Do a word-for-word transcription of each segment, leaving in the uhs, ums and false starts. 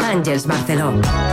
Àngels Barceló.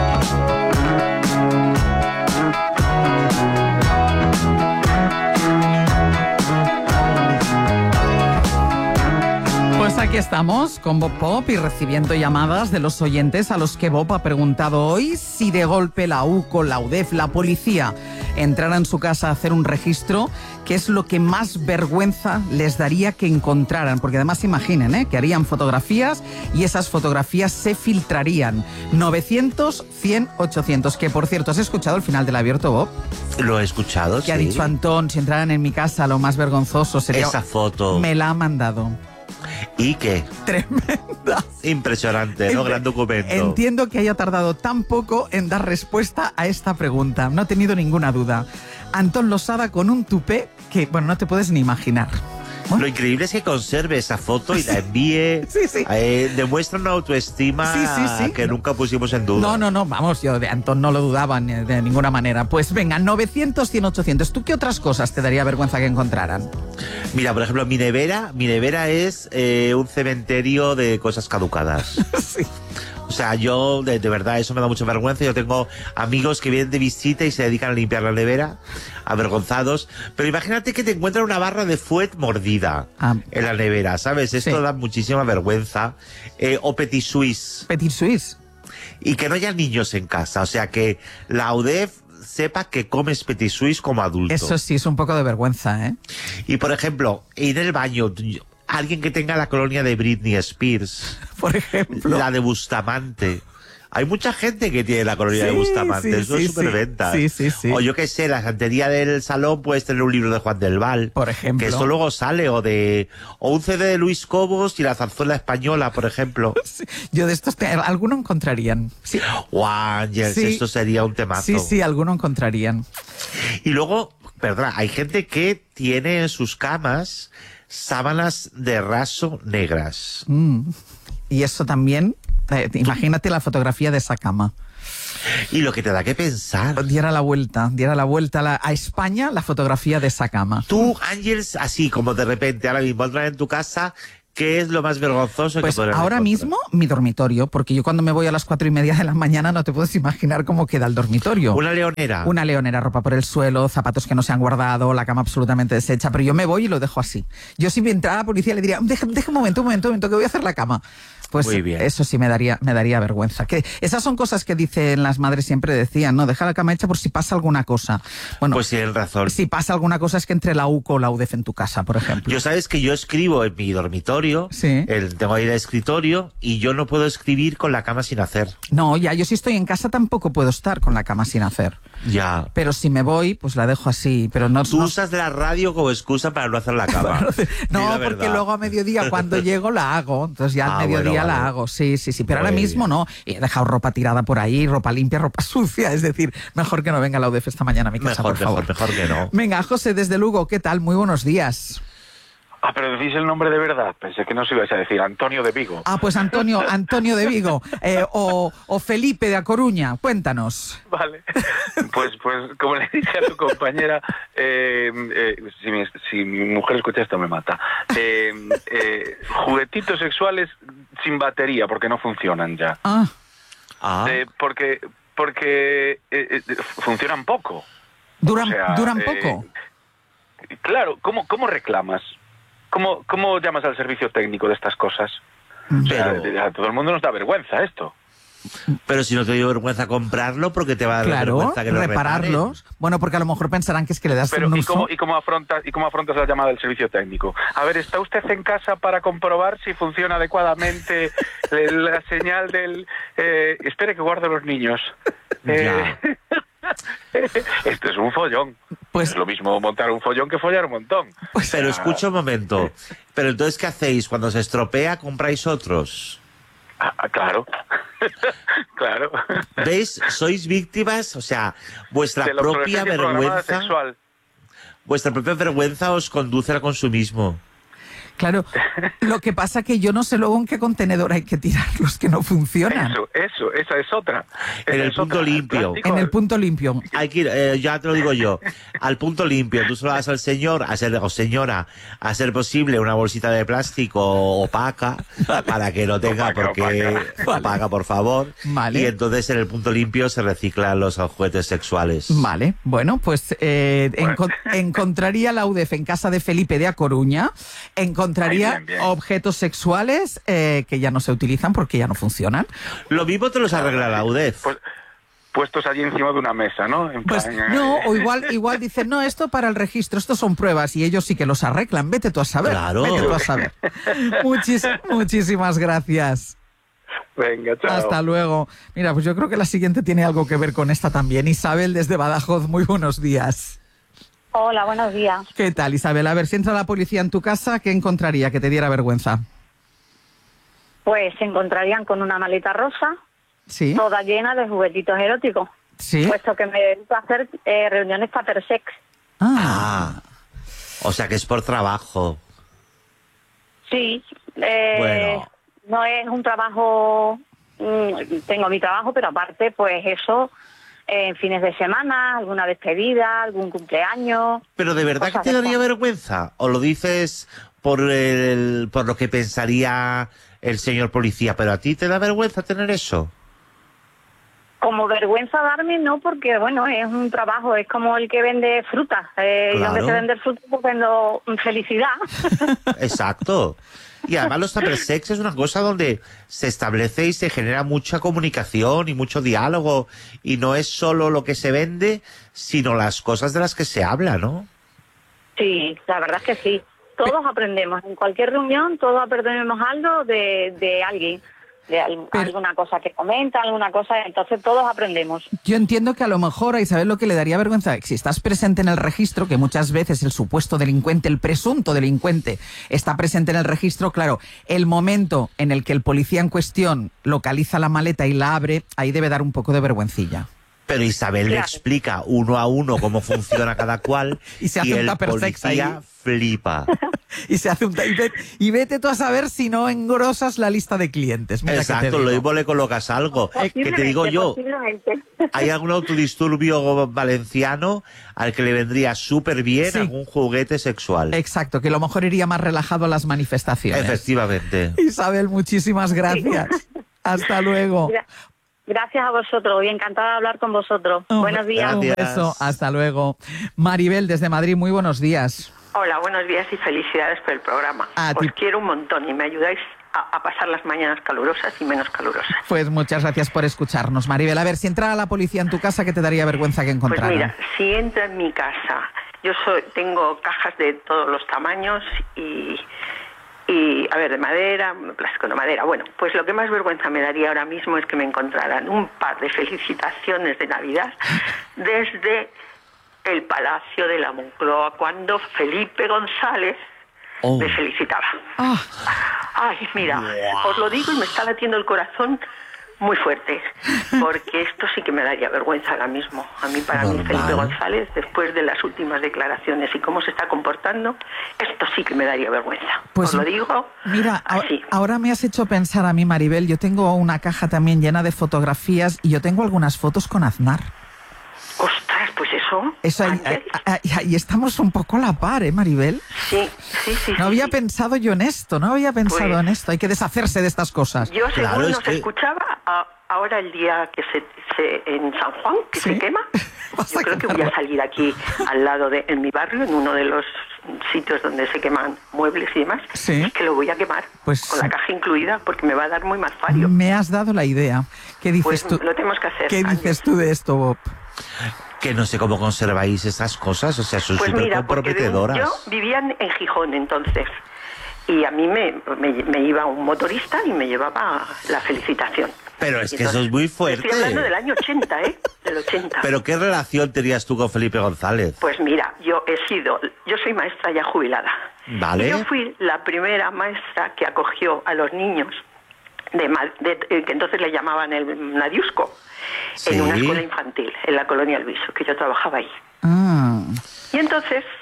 Pues aquí estamos con Bob Pop y recibiendo llamadas de los oyentes a los que Bob ha preguntado hoy si de golpe la U C O, la U D E F, la policía entrara en su casa a hacer un registro, ¿qué es lo que más vergüenza les daría que encontraran? Porque además imaginen, ¿eh?, que harían fotografías y esas fotografías se filtrarían. novecientos, cien, ochocientos. Que por cierto, ¿has escuchado el final del abierto, Bob? Lo he escuchado, Que sí. Ha dicho Antón, si entraran en mi casa lo más vergonzoso sería... Esa foto. Me la ha mandado. ¿Y qué? Tremenda. Impresionante, ¿no? Gran documento. Entiendo que haya tardado tan poco en dar respuesta a esta pregunta. No he tenido ninguna duda. Antón Losada con un tupé que, bueno, no te puedes ni imaginar. ¿Bueno? Lo increíble es que conserve esa foto y la envíe. Sí, sí. Eh, demuestra una autoestima sí, sí, sí. que nunca pusimos en duda. No, no, no, vamos, yo de Antón no lo dudaba ni de ninguna manera. Pues venga, novecientos, cien, ochocientos. ¿Tú qué otras cosas te daría vergüenza que encontraran? Mira, por ejemplo, mi nevera, mi nevera es eh, un cementerio de cosas caducadas. Sí. O sea, yo, de, de verdad, eso me da mucha vergüenza. Yo tengo amigos que vienen de visita y se dedican a limpiar la nevera, avergonzados. Pero imagínate que te encuentran una barra de fuet mordida ah. en la nevera, ¿sabes? Esto sí. da muchísima vergüenza. Eh, o Petit Suisse. Petit Suisse. Y que no haya niños en casa. O sea, que la U D E F sepa que comes Petit Suisse como adulto. Eso sí, es un poco de vergüenza, ¿eh? Y, por ejemplo, ir al baño... Alguien que tenga la colonia de Britney Spears. Por ejemplo. La de Bustamante. Hay mucha gente que tiene la colonia sí, de Bustamante. Sí, Eso sí, es superventa. Sí, sí, sí. O yo qué sé, la santería del salón puedes tener un libro de Juan del Val. Por ejemplo. Que esto luego sale. O de o un C D de Luis Cobos y la zarzuela española, por ejemplo. Sí, yo de estos... Te, alguno encontrarían. Sí. Wow, Ángels, sí. Esto sería un temazo. Sí, sí, alguno encontrarían. Y luego, perdón, hay gente que tiene en sus camas... sábanas de raso negras. Mm. Y eso también, eh, imagínate la fotografía de esa cama. Y lo que te da que pensar. Diera la vuelta, diera la vuelta a, la, a España la fotografía de esa cama. Tú, Ángels, así como de repente, ahora mismo entras en tu casa... ¿Qué es lo más vergonzoso pues que podrás ahora encontrar? Mismo mi dormitorio, porque yo cuando me voy a las cuatro y media de la mañana no te puedes imaginar cómo queda el dormitorio. Una leonera. Una leonera, ropa por el suelo, zapatos que no se han guardado, la cama absolutamente deshecha, pero yo me voy y lo dejo así. Yo si me entrara la policía le diría, deja, deja un momento, un momento, un momento, que voy a hacer la cama. Pues muy bien. Eso sí me daría, me daría vergüenza. Que esas son cosas que dicen las madres, siempre decían, ¿no? Deja la cama hecha por si pasa alguna cosa. Bueno, pues tienen razón. Si pasa alguna cosa es que entre la U C O o la U D E F en tu casa, por ejemplo. Yo sabes que yo escribo en mi dormitorio, sí. el, tengo ahí el escritorio, y yo no puedo escribir con la cama sin hacer. No, ya, yo si estoy en casa tampoco puedo estar con la cama sin hacer. Ya. Pero si me voy, pues la dejo así. Pero no. Tú no... usas de la radio como excusa para no hacer la cama. No, porque luego a mediodía cuando llego la hago. Entonces ya ah, al mediodía bueno, vale. la hago. Sí, sí, sí. Pero muy ahora mismo bien. no. He dejado ropa tirada por ahí, ropa limpia, ropa sucia. Es decir, mejor que no venga la U D E F esta mañana a mi casa, mejor, por favor. Mejor, mejor que no. Venga, José, desde Lugo, ¿qué tal? Muy buenos días. Ah, pero decís el nombre de verdad. Pensé que no se ibais a decir Antonio de Vigo. Ah, pues Antonio, Antonio de Vigo. Eh, o, o Felipe de A Coruña. Cuéntanos. Vale. Pues, pues como le dije a tu compañera, eh, eh, si, mi, si mi mujer escucha esto me mata. Eh, eh, juguetitos sexuales sin batería, porque no funcionan ya. Ah. Ah. Eh, porque porque eh, eh, funcionan poco. ¿Duran, o sea, ¿duran eh, poco? Claro, ¿cómo, cómo reclamas? ¿Cómo, ¿Cómo llamas al servicio técnico de estas cosas? Pero... O sea, a todo el mundo nos da vergüenza esto. Pero si no te dio vergüenza comprarlo, porque te va a dar claro, vergüenza que lo repararlos. reparen. Bueno, porque a lo mejor pensarán que es que le das Pero un ¿y uso. cómo, y cómo afrontas y cómo afrontas la llamada del servicio técnico? A ver, ¿está usted en casa para comprobar si funciona adecuadamente la señal del... Eh, espere que guardo los niños. Eh, esto es un follón. Pues, es lo mismo montar un follón que follar un montón. Pues, pero escucha un momento. Pero entonces, ¿qué hacéis? Cuando se estropea, ¿compráis otros? Ah, claro. Claro. ¿Veis? Sois víctimas, o sea, vuestra propia vergüenza... Sexual. Vuestra propia vergüenza os conduce al consumismo. Claro, lo que pasa que yo no sé luego en qué contenedor hay que tirar los que no funcionan. Eso, eso, esa es otra. En Esa el es punto otra. limpio. plástico, En el punto limpio. Hay que ir, eh, ya te lo digo yo, al punto limpio. Tú solo vas al señor, a ser, o señora, a ser posible una bolsita de plástico opaca, vale, para que no tenga, opaca, porque opaca. opaca, vale, por favor. Vale. Y entonces en el punto limpio se reciclan los juguetes sexuales. Vale, bueno, pues eh, Bueno. enco- encontraría la U D E F en casa de Felipe de A Coruña, encontraría Ay, bien, bien. objetos sexuales eh, que ya no se utilizan porque ya no funcionan. Lo mismo te los arregla la U D E F. Pues, puestos allí encima de una mesa, ¿no? En Pues plan, no, eh, o igual, igual dicen, no, esto para el registro, esto son pruebas y ellos sí que los arreglan. Vete tú a saber. Claro. Vete tú a saber. Muchis- muchísimas gracias. Venga, chao. Hasta luego. Mira, pues yo creo que la siguiente tiene algo que ver con esta también. Isabel desde Badajoz, muy buenos días. Hola, buenos días. ¿Qué tal, Isabel? A ver, si entra la policía en tu casa, ¿qué encontraría que te diera vergüenza? Pues se encontrarían con una maleta rosa, Sí, toda llena de juguetitos eróticos, sí. puesto que me dedico a hacer eh, reuniones patersex. Ah, Ah, o sea que es por trabajo. Sí, eh, Bueno. no es un trabajo, mm, tengo mi trabajo, pero aparte, pues eso, eh, en fines de semana, alguna despedida, algún cumpleaños. Pero ¿de verdad que Cosas te de daría esas. vergüenza? ¿O lo dices por, el, por lo que pensaría el señor policía? ¿Pero a ti te da vergüenza tener eso? Como vergüenza darme, no, porque bueno, es un trabajo, es como el que vende frutas. Eh, Y donde Claro. se vende frutas, pues vendo felicidad. Exacto. Y además los tuppersex es una cosa donde se establece y se genera mucha comunicación y mucho diálogo. Y no es solo lo que se vende, sino las cosas de las que se habla, ¿no? Sí, la verdad es que sí. Todos aprendemos. En cualquier reunión, todos aprendemos algo de, de alguien. De al- Pero- alguna cosa que comenta, alguna cosa. Entonces todos aprendemos. yo entiendo que a lo mejor a Isabel lo que le daría vergüenza, si estás presente en el registro, que muchas veces el supuesto delincuente, el presunto delincuente, está presente en el registro, claro, el momento en el que el policía en cuestión localiza la maleta y la abre, ahí debe dar un poco de vergüencilla. Pero Isabel le Claro. explica uno a uno cómo funciona cada cual Y se hace un el tuppersex policía ahí. flipa. Y se hace un y vete, y vete tú a saber si no engrosas la lista de clientes. Mira que te Exacto, lo digo. mismo le colocas algo. Que te digo Posiblemente, yo, posiblemente. ¿hay algún autodisturbio valenciano al que le vendría súper bien Sí. algún juguete sexual? Exacto, que a lo mejor iría más relajado a las manifestaciones. Efectivamente. Isabel, muchísimas gracias. Hasta luego. Gra- Gracias a vosotros y encantada de hablar con vosotros. Un- Buenos días. Un Gracias. beso, hasta luego. Maribel, desde Madrid, muy buenos días. Hola, buenos días y felicidades por el programa. A Os ti. quiero un montón y me ayudáis a, a pasar las mañanas calurosas y menos calurosas. Pues muchas gracias por escucharnos, Maribel. A ver, si entrara la policía en tu casa, ¿qué te daría vergüenza que Pues encontrara? mira, si entra en mi casa, yo soy, tengo cajas de todos los tamaños y, y, a ver, de madera, plástico de madera. Bueno, pues lo que más vergüenza me daría ahora mismo es que me encontraran un par de felicitaciones de Navidad desde el Palacio de la Moncloa, cuando Felipe González Oh. me felicitaba. Ah, Ay, mira, os lo digo y me está latiendo el corazón muy fuerte, porque esto sí que me daría vergüenza ahora mismo. A mí, para mí, Normal. Felipe González, después de las últimas declaraciones y cómo se está comportando, esto sí que me daría vergüenza. pues os lo digo mira, a- así. ahora me has hecho pensar a mí, Maribel. Yo tengo una caja también llena de fotografías y yo tengo algunas fotos con Aznar. Ostras, pues eso... Eso ahí, antes- ahí- ahí- ahí estamos un poco a la par, ¿eh, Maribel? sí, sí, sí. No sí, había sí. pensado yo en esto, no había pensado Pues- en esto. Hay que deshacerse de estas cosas. Yo, según Claro, es nos que- escuchaba, a- ahora el día que se, se- en San Juan, que ¿Sí? se quema, Vas yo a creo que voy a quemarlo. salir aquí al lado de, en mi barrio, en uno de los sitios donde se queman muebles y demás, Sí. y que lo voy a quemar, Pues con la sí. caja incluida, porque me va a dar muy mal fallo. Me has dado la idea. ¿Qué dices Pues tú? lo tenemos que hacer. ¿Qué Ángel. dices tú de esto, Bob? Que no sé cómo conserváis esas cosas, o sea, son Pues súper mira, porque comprometedoras. yo vivía en, en Gijón entonces, y a mí me, me, me iba un motorista y me llevaba la felicitación. Pero es Y que eso entonces, es muy fuerte. Estoy hablando del año ochenta, ¿eh? Del ochenta. ¿Pero qué relación tenías tú con Felipe González? Pues mira, yo he sido, yo soy maestra ya jubilada. Vale. Y yo fui la primera maestra que acogió a los niños de, Ma- de- eh, que entonces le llamaban el Nadiusco, Sí. en una escuela infantil, en la colonia Luiso, que yo trabajaba ahí. Ah, Y entonces,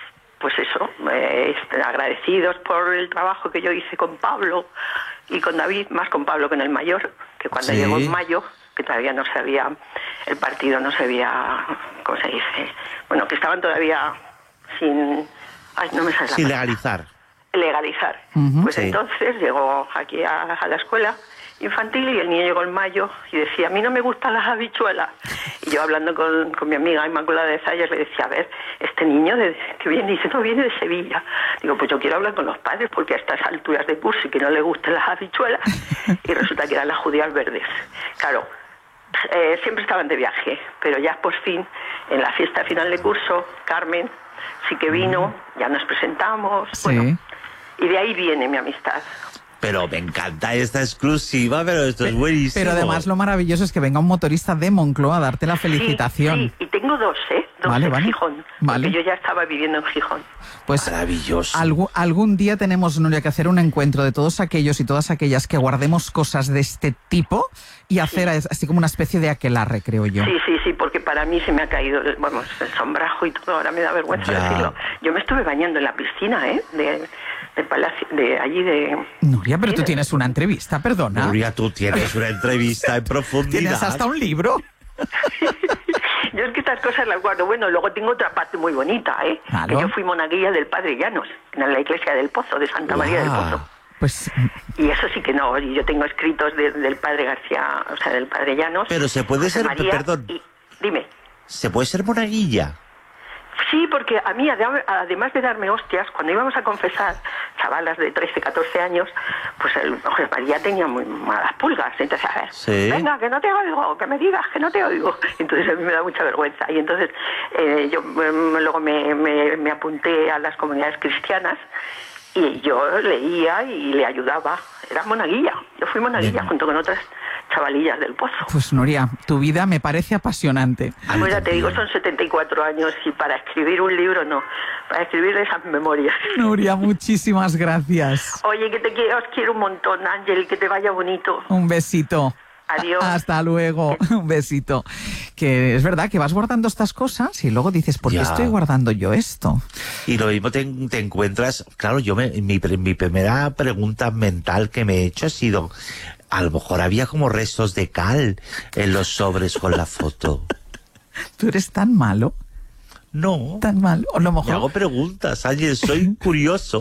pues eso, eh, agradecidos por el trabajo que yo hice con Pablo y con David, más con Pablo que en el mayor, que cuando sí. llegó en mayo, que todavía no se había, el partido no se había, ¿cómo se dice? Bueno, que estaban todavía sin, ay, no me sale la sin palabra. legalizar. Legalizar. Uh-huh. Pues sí. entonces llegó aquí a, a la escuela infantil y el niño llegó en mayo y decía, a mí no me gustan las habichuelas. Y yo hablando con, con mi amiga Inmaculada de Zayas le decía, a ver, este niño de, que viene, dice, no, viene de Sevilla. Digo, pues yo quiero hablar con los padres porque a estas alturas de curso y que no le gusten las habichuelas. Y resulta que eran las judías verdes. Claro, eh, siempre estaban de viaje, pero ya por fin, en la fiesta final de curso, Carmen sí que vino, ya nos presentamos, Sí. bueno, y de ahí viene mi amistad. Pero me encanta esta exclusiva, pero esto es buenísimo. Pero además lo maravilloso es que venga un motorista de Moncloa a darte la felicitación. Sí, sí, y tengo dos, ¿eh? Dos Vale, en vale. Gijón, Vale. porque yo ya estaba viviendo en Gijón. Pues Maravilloso. algún, algún día tenemos, Nuria, que hacer un encuentro de todos aquellos y todas aquellas que guardemos cosas de este tipo y hacer as- así como una especie de aquelarre, creo yo. Sí, sí, sí, porque para mí se me ha caído el, vamos, el sombrajo y todo, ahora me da vergüenza Ya. decirlo. Yo me estuve bañando en la piscina, ¿eh? De, de Palacio, de allí de... Nuria, pero Sí, tú de- tienes una entrevista, perdona. Nuria, tú tienes una entrevista en profundidad. Tienes hasta un libro. Yo es que estas cosas las guardo. Bueno, luego tengo otra parte muy bonita, ¿eh? Claro. Que yo fui monaguilla del Padre Llanos, en la iglesia del Pozo, de Santa María del Guau. Pozo. Pues Y eso sí que no, y yo tengo escritos de- del Padre García, o sea, del Padre Llanos. Pero se puede José ser, María, perdón. y- dime. ¿Se puede ser monaguilla? Sí, porque a mí, ade- además de darme hostias, cuando íbamos a confesar, chavalas de trece, catorce años, pues el José María tenía muy malas pulgas. Entonces, a ver, Sí. venga, que no te oigo, que me digas que no te oigo. Entonces a mí me da mucha vergüenza. Y entonces eh, yo mm, luego me, me, me apunté a las comunidades cristianas y yo leía y le ayudaba. Era monaguilla. Yo fui monaguilla Bien. junto con otras chavalillas del Pozo. Pues Nuria, tu vida me parece apasionante. A mí Pues ya te también. digo, son setenta y cuatro años y para escribir un libro no, para escribir esas memorias. Nuria, muchísimas gracias. Oye, que te quiero, os quiero un montón, Ángel, que te vaya bonito. Un besito. Adiós. A- Hasta luego. Un besito. Que es verdad que vas guardando estas cosas y luego dices, ¿por qué Ya. estoy guardando yo esto? Y lo mismo te, te encuentras, claro, yo me, mi, pre- mi primera pregunta mental que me he hecho ha sido, a lo mejor había como restos de cal en los sobres con la foto. ¿Tú eres tan malo? No, ¿Tan malo? O a lo me mejor... hago preguntas, Ángel, soy curioso.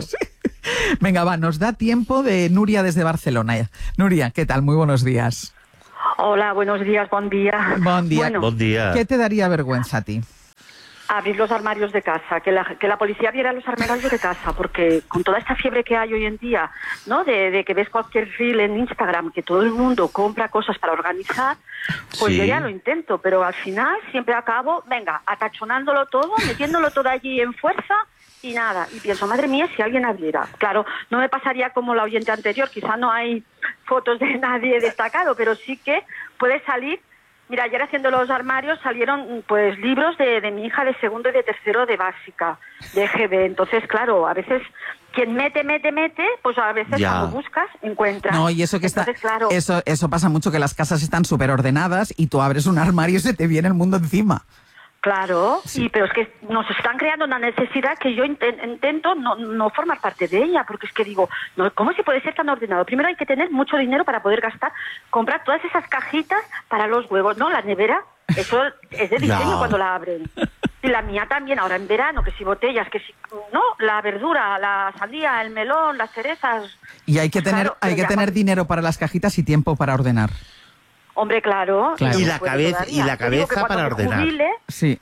Venga, va, nos da tiempo de Nuria desde Barcelona. Nuria, ¿qué tal? Muy buenos días. Hola, buenos días, buen día. Buen día. Bueno, Buen día. ¿Qué te daría vergüenza a ti? abrir los armarios de casa, que la, que la policía viera los armarios de casa, porque con toda esta fiebre que hay hoy en día, ¿no? De, de que ves cualquier reel en Instagram, que todo el mundo compra cosas para organizar, pues Sí. yo ya lo intento, pero al final siempre acabo, venga, atachonándolo todo, metiéndolo todo allí en fuerza y nada. Y pienso, madre mía, si alguien abriera. Claro, no me pasaría como la oyente anterior, quizá no hay fotos de nadie destacado, pero sí que puede salir. Mira, ayer haciendo los armarios salieron pues libros de, de mi hija de segundo y de tercero de básica, de E G B. Entonces, claro, a veces quien mete, mete, mete, pues a veces Ya. cuando buscas, encuentras. No, y eso que Entonces, está, claro, eso, eso pasa mucho, que las casas están súper ordenadas y tú abres un armario y se te viene el mundo encima. claro, sí, pero es que nos están creando una necesidad que yo inten- intento no, no formar parte de ella, porque es que digo, no, ¿cómo se puede ser tan ordenado? Primero hay que tener mucho dinero para poder gastar, comprar todas esas cajitas para los huevos, ¿no? La nevera, eso es de diseño Ya. cuando la abren. Y la mía también, ahora en verano, que si botellas, que si, no, la verdura, la sandía, el melón, las cerezas. Y hay que tener, Claro, hay pero que ya tener cuando- dinero para las cajitas y tiempo para ordenar. Hombre, claro. Claro. no Y se la puede cabeza- todavía. y la Yo digo que cabeza cuando para me ordenar. jubile, Sí.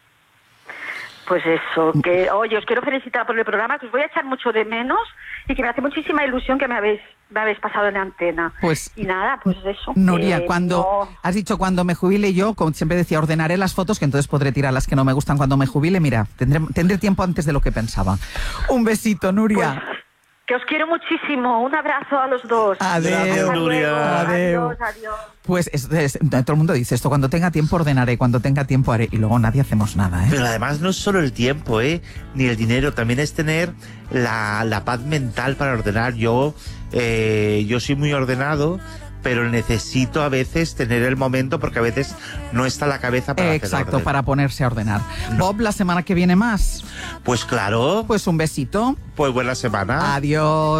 pues eso, que oye, os quiero felicitar por el programa, que os voy a echar mucho de menos y que me hace muchísima ilusión que me habéis me habéis pasado en la antena. Pues, Y nada, pues eso. Nuria, eh, cuando no- has dicho cuando me jubile yo, como siempre decía, ordenaré las fotos, que entonces podré tirar las que no me gustan cuando me jubile. Mira, tendré, tendré tiempo antes de lo que pensaba. Un besito, Nuria. pues, que os quiero muchísimo. Un abrazo a los dos. Adeu, Gracias, Hasta Nuria. luego. Adeu. Adiós, adiós. Pues es- es- todo el mundo dice esto, cuando tenga tiempo ordenaré, cuando tenga tiempo haré, y luego nadie hacemos nada, ¿eh? Pero además no es solo el tiempo, ¿eh? Ni el dinero, también es tener la, la paz mental para ordenar. Yo, eh, yo soy muy ordenado, pero necesito a veces tener el momento porque a veces no está la cabeza para Exacto, hacer orden. para ponerse a ordenar. No. Bob, la semana que viene más. Pues claro. Pues un besito. Pues buena semana. Adiós.